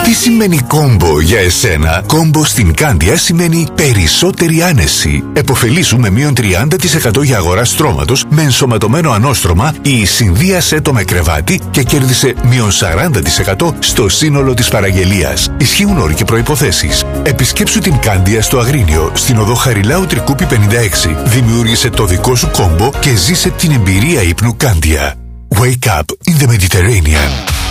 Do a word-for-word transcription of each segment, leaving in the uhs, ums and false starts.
Τι σημαίνει κόμπο για εσένα? Κόμπο στην Κάνδια σημαίνει περισσότερη άνεση. Εποφελήσου με μείον τριάντα τοις εκατό για αγορά στρώματος με ενσωματωμένο ανώστρωμα ή συνδύασέ το με κρεβάτι και κέρδισε μείον σαράντα τοις εκατό στο σύνολο της παραγγελίας. Ισχύουν όροι και προϋποθέσεις. Επισκέψου την Κάνδια στο Αγρίνιο, στην οδό Χαριλάου Τρικούπη πενήντα έξι. Δημιούργησε το δικό σου κόμπο και ζήσε την εμπειρία ύπνου Κάνδια. Wake up in the Mediterranean.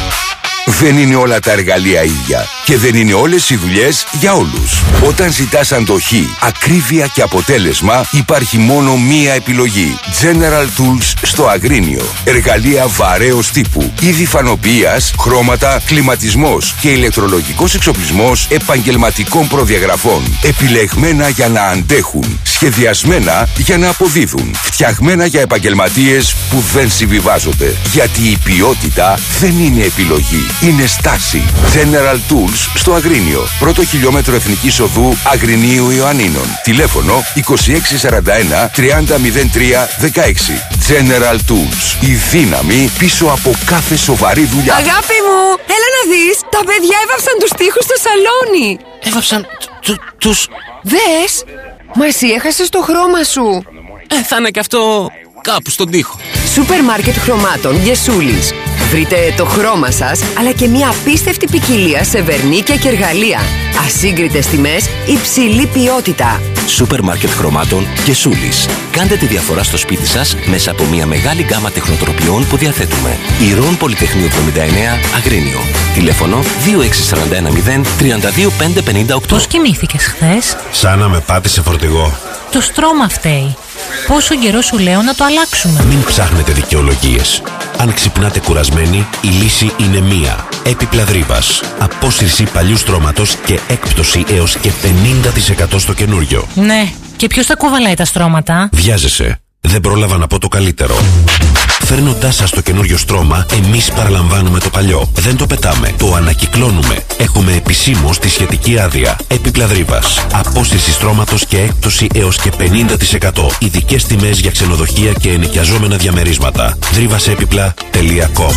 Δεν είναι όλα τα εργαλεία ίδια και δεν είναι όλες οι δουλειές για όλους. Όταν ζητάς αντοχή, ακρίβεια και αποτέλεσμα, υπάρχει μόνο μία επιλογή. General Tools στο Αγρίνιο. Εργαλεία βαρέως τύπου, είδη φανοποιίας, χρώματα, κλιματισμός και ηλεκτρολογικός εξοπλισμός επαγγελματικών προδιαγραφών. Επιλεγμένα για να αντέχουν, σχεδιασμένα για να αποδίδουν, φτιαγμένα για επαγγελματίες που δεν συμβιβάζονται. Γιατί η ποιότητα δεν είναι επιλογή. Είναι στάση. General Tools στο Αγρίνιο. Πρώτο χιλιόμετρο Εθνικής Οδού Αγρινίου Ιωαννίνων. Τηλέφωνο είκοσι έξι σαράντα ένα τριάντα μηδέν τρία δεκαέξι. General Tools. Η δύναμη πίσω από κάθε σοβαρή δουλειά. Αγάπη μου, έλα να δεις. Τα παιδιά έβαψαν τους τοίχους στο σαλόνι. Έβαψαν τους... Δες, μα εσύ έχασες το χρώμα σου. Ε, θα είναι και αυτό κάπου στον τοίχο. Σούπερ μάρκετ χρωμάτων Γεσούλης. Βρείτε το χρώμα σας, αλλά και μια απίστευτη ποικιλία σε βερνίκια και εργαλεία. Ασύγκριτες τιμές, υψηλή ποιότητα. Σούπερ μάρκετ χρωμάτων Γεσούλης. Κάντε τη διαφορά στο σπίτι σας μέσα από μια μεγάλη γκάμα τεχνοτροπιών που διαθέτουμε. Ηρών Πολυτεχνείου εβδομήντα εννέα Αγρίνιο. Τηλέφωνο δύο έξι σαράντα ένα μηδέν τριάντα δύο πεντακόσια πενήντα οκτώ. Πώς κοιμήθηκες χθες? Σαν να με πάτησε φορτηγό. Το στρώμα φταίει. Πόσο καιρό σου λέω να το αλλάξουμε? Μην ψάχνετε δικαιολογίες. Αν ξυπνάτε κουρασμένοι, η λύση είναι μία. Έπιπλα Δρύβας. Απόσυρση παλιού στρώματος και έκπτωση έως και πενήντα τοις εκατό στο καινούριο. Ναι, και ποιος θα κουβαλάει τα στρώματα? Βιάζεσαι. Δεν πρόλαβα να πω το καλύτερο. Φέρνοντάς σας το καινούριο στρώμα, εμείς παραλαμβάνουμε το παλιό. Δεν το πετάμε, το ανακυκλώνουμε. Έχουμε επισήμως τη σχετική άδεια. Έπιπλα Δρύβας. Απόσυρση στρώματος και έκπτωση έως και πενήντα τοις εκατό. Ειδικές τιμές για ξενοδοχεία και ενοικιαζόμενα διαμερίσματα. δρύβασέπιπλα τελεία κομ.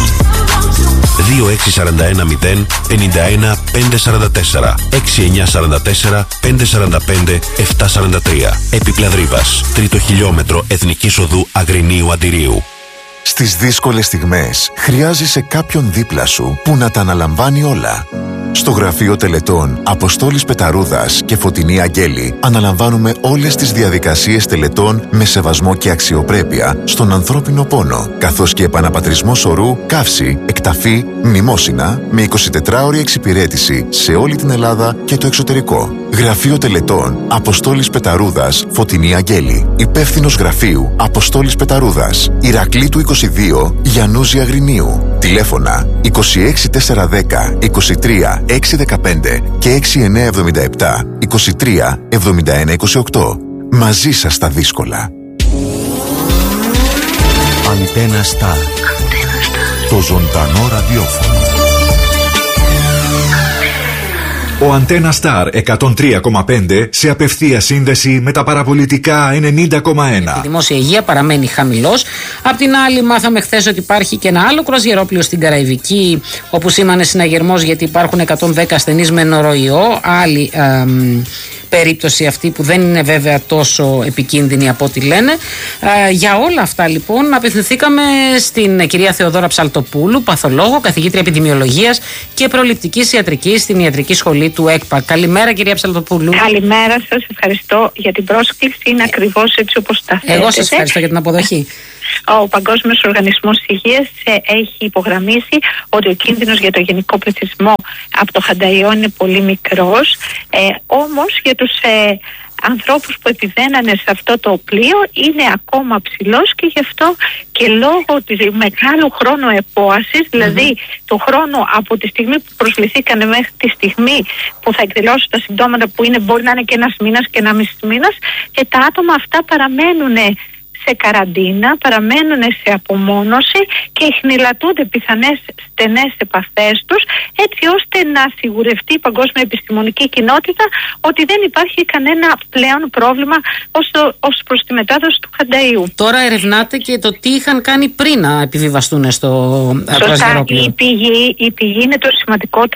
δύο έξι σαράντα ένα μηδέν πενήντα ένα πεντακόσια σαράντα τέσσερα έξι εννιά σαράντα τέσσερα πεντακόσια σαράντα πέντε επτακόσια σαράντα τρία. Έπιπλα Δρύβας. Τρίτο χιλιόμετρο Εθνικής Οδού Αγρινίου Αντιρίου. Στις δύσκολες στιγμές χρειάζεσαι κάποιον δίπλα σου που να τα αναλαμβάνει όλα. Στο γραφείο τελετών Αποστόλης Πεταρούδας και Φωτεινή Αγγέλη αναλαμβάνουμε όλες τις διαδικασίες τελετών με σεβασμό και αξιοπρέπεια στον ανθρώπινο πόνο, καθώς και επαναπατρισμό σωρού, καύση, εκταφή, μνημόσυνα με εικοσιτετράωρη εξυπηρέτηση σε όλη την Ελλάδα και το εξωτερικό. Γραφείο τελετών Αποστόλης Πεταρούδας Φωτεινή Αγγέλη. Υπεύθυνος γραφείου Αποστόλης Πεταρούδας, Ηρακλήτου είκοσι δύο, Γιαννούζη Αγρινίου. Τηλέφωνα είκοσι έξι τετρακόσια δέκα είκοσι τρία έξι δεκαπέντε και έξι εννιά εβδομήντα επτά είκοσι τρία εβδομήντα ένα είκοσι οκτώ. Μαζί σας στα δύσκολα. Αντένα Σταρ. Το ζωντανό ραδιόφωνο. Ο Αντένα Σταρ εκατόν τρία κόμμα πέντε σε απευθεία σύνδεση με τα παραπολιτικά ενενήντα κόμμα ένα. Η δημόσια υγεία παραμένει χαμηλός. Απ' την άλλη, μάθαμε χθες ότι υπάρχει και ένα άλλο κρουαζιερόπλοιο στην Καραϊβική, όπου σήμανε συναγερμός γιατί υπάρχουν εκατόν δέκα ασθενείς με νοροϊό. Άλλη ε, περίπτωση αυτή που δεν είναι βέβαια τόσο επικίνδυνη από ό,τι λένε. Ε, για όλα αυτά λοιπόν απευθυνθήκαμε στην κυρία Θεοδόρα Ψαλτοπούλου, παθολόγο, καθηγήτρια επιδημιολογίας και προληπτικής ιατρικής στην Ιατρική Σχολή του ΕΚΠΑ. Καλημέρα κυρία Ψαλτοπούλου. Καλημέρα σας, ευχαριστώ για την πρόσκληση, είναι ακριβώς έτσι όπως τα θέτετε. Εγώ σας ευχαριστώ για την αποδοχή. Ο Παγκόσμιος Οργανισμός Υγείας έχει υπογραμμίσει ότι ο κίνδυνος για το γενικό πληθυσμό από το χανταϊό είναι πολύ μικρός, ε, όμως για τους ε, ανθρώπους που επιβαίνανε σε αυτό το πλοίο είναι ακόμα ψηλός και γι' αυτό και λόγω της μεγάλου χρόνου επόασης, δηλαδή mm-hmm. το χρόνο από τη στιγμή που προσληθήκανε μέχρι τη στιγμή που θα εκδηλώσουν τα συμπτώματα που είναι, μπορεί να είναι και ένας μήνας και ένα μισή μήνας, και τα άτομα αυτά παραμένουν σε καραντίνα, παραμένουν σε απομόνωση και χνηλατούνται πιθανές στενές επαφές τους, έτσι ώστε να σιγουρευτεί η παγκόσμια επιστημονική κοινότητα ότι δεν υπάρχει κανένα πλέον πρόβλημα ως, το, ως προς τη μετάδοση του χανταΐου. Τώρα ερευνάτε και το τι είχαν κάνει πριν να επιβιβαστούν στο κρουαζιερόπλοιο. Η πηγή, η πηγή είναι το σημαντικότερο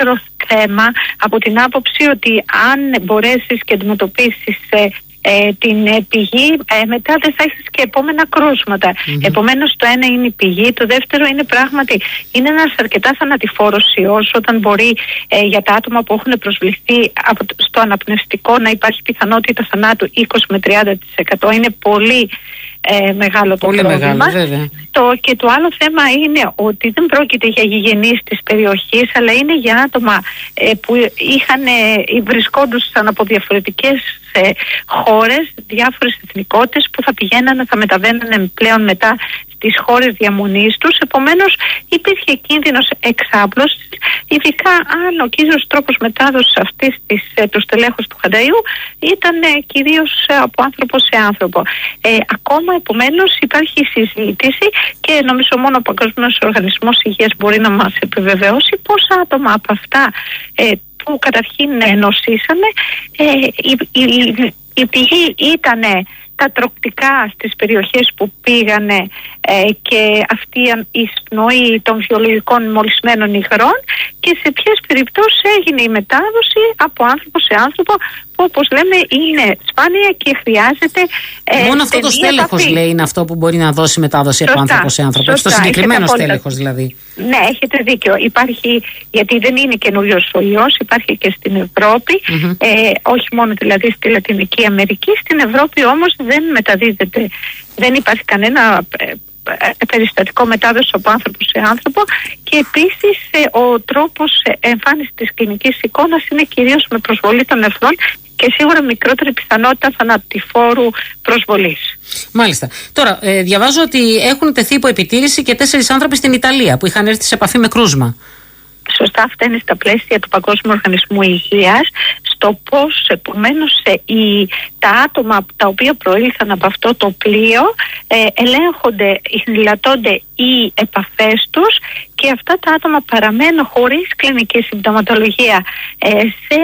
θέμα από την άποψη ότι αν μπορέσεις και αντιμετωπίσεις ε, ε, την ε, πηγή, ε, μετά δεν θα έχεις και επόμενα κρούσματα. Mm-hmm. Επομένως το ένα είναι η πηγή, το δεύτερο είναι πράγματι είναι ένας αρκετά θανατηφόρος ιός, όταν μπορεί ε, για τα άτομα που έχουν προσβληθεί από, στο αναπνευστικό να υπάρχει πιθανότητα θανάτου είκοσι με τριάντα τοις εκατό. Είναι πολύ Ε, μεγάλο το Πολύ πρόβλημα. μεγάλο, βέβαια. Το, και το άλλο θέμα είναι ότι δεν πρόκειται για γηγενείς της περιοχής, αλλά είναι για άτομα ε, που είχαν, ε, βρισκόντουσαν από διαφορετικές ε, χώρες, διάφορες εθνικότητες που θα πηγαίνανε, θα μεταβαίνανε πλέον μετά στις χώρες διαμονής τους. Επομένως υπήρχε κίνδυνος εξάπλωσης, ειδικά αν ο κύριος τρόπος μετάδοσης αυτής της, ε, του στελέχους του Χανταϊού ήταν ε, κυρίως ε, από άνθρωπο σε άνθρωπο. Ε, ακόμα επομένως υπάρχει συζήτηση και νομίζω μόνο ο Παγκόσμιος Οργανισμός Υγείας μπορεί να μας επιβεβαιώσει πόσα άτομα από αυτά ε, που καταρχήν ε, νοσήσανε, ε, η, η, η, η πηγή ήταν τα τροκτικά στις περιοχές που πήγανε ε, και αυτή η εισπνοή των βιολογικών μολυσμένων υγρών, και σε ποιες περιπτώσεις έγινε η μετάδοση από άνθρωπο σε άνθρωπο, που όπως λέμε είναι σπάνια και χρειάζεται ε, μόνο αυτό το στέλεχος λέει είναι αυτό που μπορεί να δώσει μετάδοση σωστά, από άνθρωπο σε άνθρωπο. Σωστά, στο συγκεκριμένο στέλεχος δηλαδή. Ναι, έχετε δίκιο. Υπάρχει, γιατί δεν είναι καινούριος ο ιός, υπάρχει και στην Ευρώπη, mm-hmm. ε, όχι μόνο δηλαδή στη Λατινική Αμερική. Στην Ευρώπη όμως δεν μεταδίδεται, δεν υπάρχει κανένα ε, περιστατικό μετάδοση από άνθρωπο σε άνθρωπο, και επίσης ε, ο τρόπος εμφάνισης της κλινικής εικόνας είναι κυρίως με προσβολή των νεφρών και σίγουρα μικρότερη πιθανότητα θανατηφόρου προσβολής. Μάλιστα. Τώρα, ε, διαβάζω ότι έχουν τεθεί υπό επιτήρηση και τέσσερις άνθρωποι στην Ιταλία που είχαν έρθει σε επαφή με κρούσμα. Σωστά, αυτά είναι στα πλαίσια του Παγκόσμιου Οργανισμού Υγείας, στο πώς επομένως οι, τα άτομα τα οποία προήλθαν από αυτό το πλοίο ε, ελέγχονται, υλατώνται οι επαφές τους, και αυτά τα άτομα παραμένουν χωρίς κλινική συμπτωματολογία ε, σε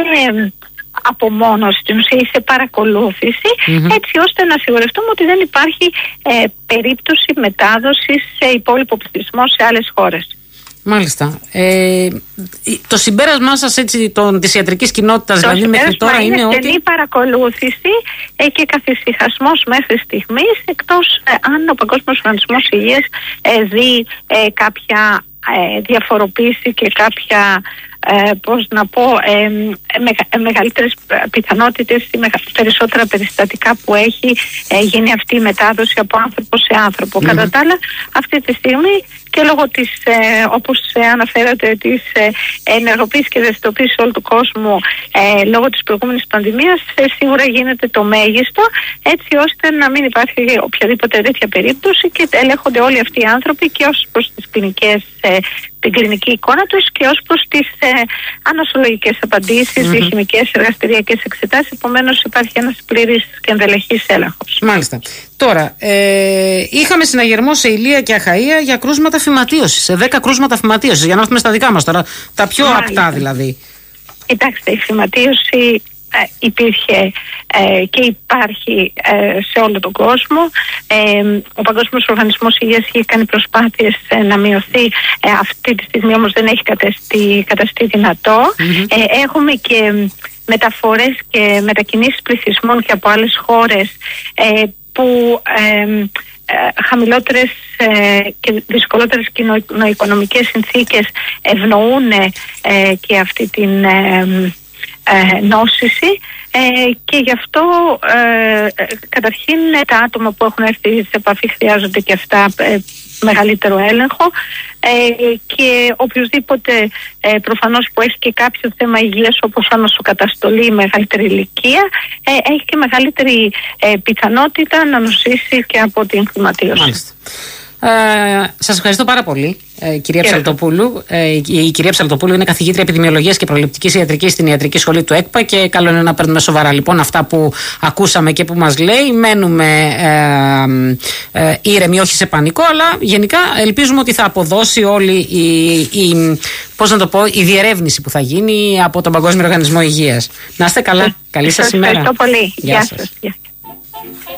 απομόνωση, στην ουσία σε παρακολούθηση, mm-hmm. έτσι ώστε να σιγουρευτούμε ότι δεν υπάρχει ε, περίπτωση μετάδοσης σε υπόλοιπο πληθυσμό σε άλλες χώρες. Μάλιστα. Ε, το συμπέρασμά σας έτσι των, της ιατρικής κοινότητας δηλαδή μέχρι τώρα είναι, είναι ότι... στενή παρακολούθηση ε, και καθησυχασμός μέχρι στιγμής, εκτός ε, αν ο Παγκόσμιος Οργανισμός Υγείας ε, δει ε, κάποια ε, διαφοροποίηση και κάποια ε, πώς να πω ε, μεγα, μεγαλύτερες πιθανότητες ή μεγα, περισσότερα περιστατικά που έχει ε, γίνει αυτή η μετάδοση από άνθρωπο σε άνθρωπο. Mm-hmm. Κατά τα άλλα, αυτή τη στιγμή και λόγω της, ε, όπως ε, αναφέρατε, της ε, ενεργοποίησης και ευαισθητοποίησης όλου του κόσμου ε, λόγω της προηγούμενης πανδημίας, ε, σίγουρα γίνεται το μέγιστο, έτσι ώστε να μην υπάρχει οποιαδήποτε τέτοια περίπτωση και ελέγχονται όλοι αυτοί οι άνθρωποι και ως προς τις κλινικές, ε, την κλινική εικόνα τους και ως προς τις ε, ανοσολογικές απαντήσεις, mm-hmm. βιοχημικές, εργαστηριακές εξετάσεις. Επομένως υπάρχει ένας πλήρης και ενδελεχής έλεγχος. Μάλιστα. Τώρα, ε, είχαμε συναγερμό σε Ηλία και Αχαΐα για κρούσματα φυματίωσης, σε δέκα κρούσματα φυματίωσης, για να έρθουμε στα δικά μας τώρα, τα πιο Μάλιστα. απτά δηλαδή. Κοιτάξτε, η φυματίωση ε, υπήρχε ε, και υπάρχει ε, σε όλο τον κόσμο. Ε, ο Παγκόσμιος Οργανισμός Υγείας έχει κάνει προσπάθειες ε, να μειωθεί. Ε, αυτή τη στιγμή όμως δεν έχει καταστεί, καταστεί δυνατό. Mm-hmm. Ε, έχουμε και μεταφορές και μετακινήσεις πληθυσμών και από άλλες χώρες ε, που ε, ε, χαμηλότερες ε, και δυσκολότερες κοινοοικονομικές συνθήκες ευνοούν ε, και αυτή την ε, ε, νόσηση, ε, και γι' αυτό ε, καταρχήν τα άτομα που έχουν έρθει σε επαφή χρειάζονται και αυτά ε, μεγαλύτερο έλεγχο, ε, και οποιοδήποτε ε, προφανώς που έχει και κάποιο θέμα υγείας όπως ανοσοκαταστολή, μεγαλύτερη ηλικία, ε, έχει και μεγαλύτερη ε, πιθανότητα να νοσήσει και από την φυματίωση. Μάλιστα. Ε, σας ευχαριστώ πάρα πολύ, ε, κυρία Ψαλτοπούλου. Ε, η, η κυρία Ψαλτοπούλου είναι καθηγήτρια επιδημιολογίας και προληπτικής ιατρικής στην Ιατρική Σχολή του ΕΚΠΑ, και καλό είναι να παίρνουμε σοβαρά λοιπόν αυτά που ακούσαμε και που μας λέει. Μένουμε ε, ε, ήρεμοι, όχι σε πανικό, αλλά γενικά ελπίζουμε ότι θα αποδώσει όλη η, η, πώς να το πω, η διερεύνηση που θα γίνει από τον Παγκόσμιο Οργανισμό Υγείας. Να είστε καλά. Καλή σας ημέρα. Ευχαριστώ πολύ. Γεια σας. Γεια σας.